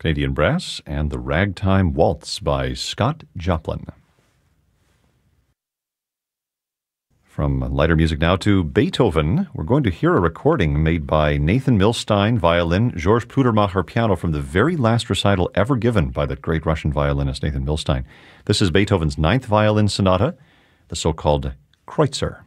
Canadian Brass, and the Ragtime Waltz by Scott Joplin. From lighter music now to Beethoven. We're going to hear a recording made by Nathan Milstein, violin, Georges Pudermacher, piano, from the very last recital ever given by the great Russian violinist Nathan Milstein. This is Beethoven's Ninth Violin Sonata, the so-called Kreutzer.